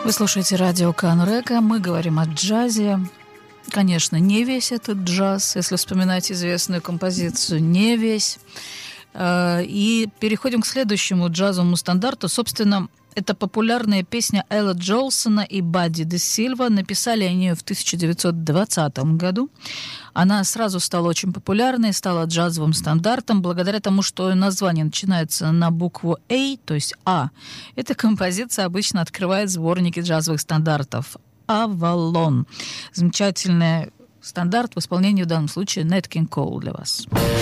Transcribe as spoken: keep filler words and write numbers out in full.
Вы слушаете радио Канрека. Мы говорим о джазе. Конечно, не весь этот джаз, если вспоминать известную композицию, не весь. И переходим к следующему джазовому стандарту. Собственно, это популярная песня Элла Джолсона и Бадди де Сильва. Написали они ее в тысяча девятьсот двадцатом году. Она сразу стала очень популярной, стала джазовым стандартом благодаря тому, что название начинается на букву «А», то есть «А». Эта композиция обычно открывает сборники джазовых стандартов. «Авалон». Замечательный стандарт в исполнении в данном случае Нэт Кинг Коул для вас.